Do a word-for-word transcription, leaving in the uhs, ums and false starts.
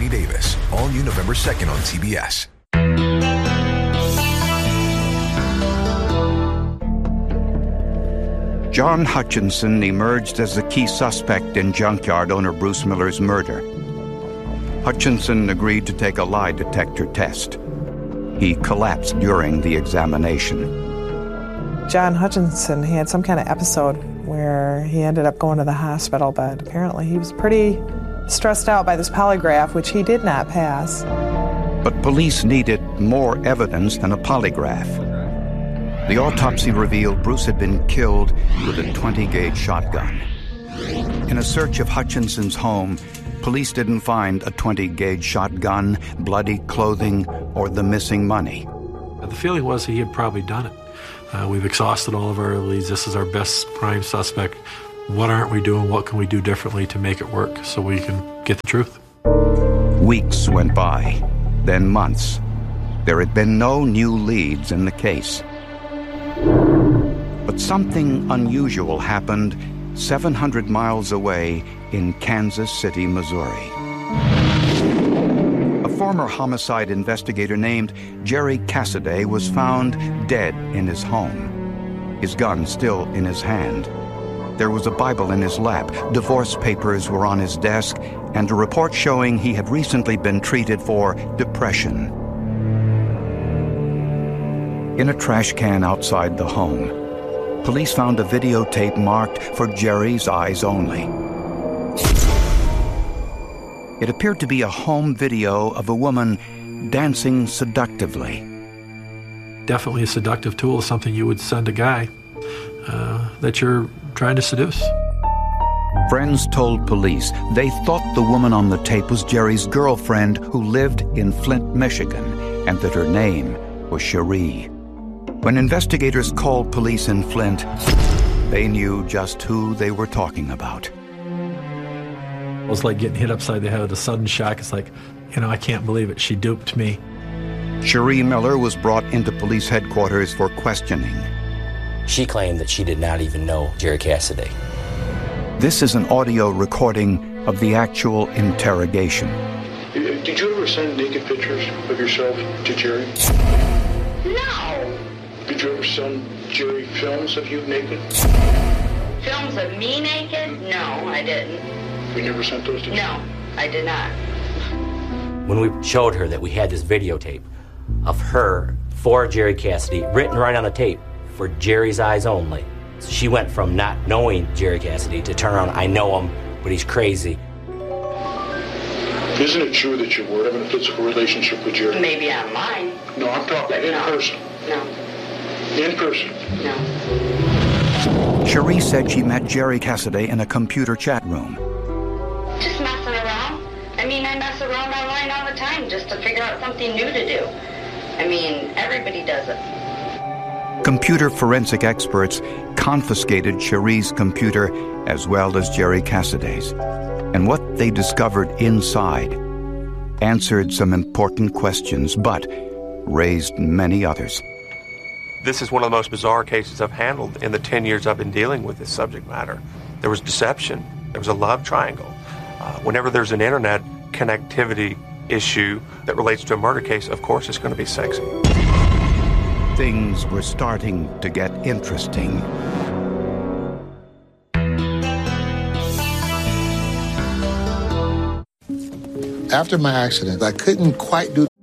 Danny Davis. All new November second on C B S. John Hutchinson emerged as the key suspect in junkyard owner Bruce Miller's murder. Hutchinson agreed to take a lie detector test. He collapsed during the examination. John Hutchinson had some kind of episode where he ended up going to the hospital, but apparently he was pretty stressed out by this polygraph, which he did not pass. But police needed more evidence than a polygraph. The autopsy revealed Bruce had been killed with a twenty gauge shotgun. In a search of Hutchinson's home, police didn't find a twenty gauge shotgun, bloody clothing, or the missing money. The feeling was he had probably done it. Uh, we've exhausted all of our leads. This is our best prime suspect. What aren't we doing? What can we do differently to make it work so we can get the truth? Weeks went by, then months. There had been no new leads in the case. But something unusual happened seven hundred miles away in Kansas City, Missouri. A former homicide investigator named Jerry Cassidy was found dead in his home, his gun still in his hand. There was a Bible in his lap, divorce papers were on his desk, and a report showing he had recently been treated for depression. In a trash can outside the home, police found a videotape marked for Jerry's eyes only. It appeared to be a home video of a woman dancing seductively. Definitely a seductive tool, something you would send a guy uh, that you're trying to seduce. Friends told police they thought the woman on the tape was Jerry's girlfriend who lived in Flint, Michigan, and that her name was Cherie. When investigators called police in Flint, they knew just who they were talking about. It was like getting hit upside the head with a sudden shock. It's like, you know, I can't believe it. She duped me. Cherie Miller was brought into police headquarters for questioning. She claimed that she did not even know Jerry Cassidy. This is an audio recording of the actual interrogation. Did you ever send naked pictures of yourself to Jerry? No. Did you ever send Jerry films of you naked? Films of me naked? No, I didn't. You never sent those to Jerry? No, I did not. When we showed her that we had this videotape of her for Jerry Cassidy, written right on the tape, for Jerry's eyes only, she went from not knowing Jerry Cassidy to turn around, I know him, but he's crazy. Isn't it true that you were having a physical relationship with Jerry? Maybe online. No, I'm talking in no. person. No. In person? No. Cherie said she met Jerry Cassidy in a computer chat room. Just messing around. I mean, I mess around online all the time just to figure out something new to do. I mean, everybody does it. Computer forensic experts confiscated Cherie's computer as well as Jerry Cassidy's. And what they discovered inside answered some important questions, but raised many others. This is one of the most bizarre cases I've handled in the ten years I've been dealing with this subject matter. There was deception. There was a love triangle. Uh, whenever there's an internet connectivity issue that relates to a murder case, of course it's going to be sexy. Things were starting to get interesting. After my accident, I couldn't quite do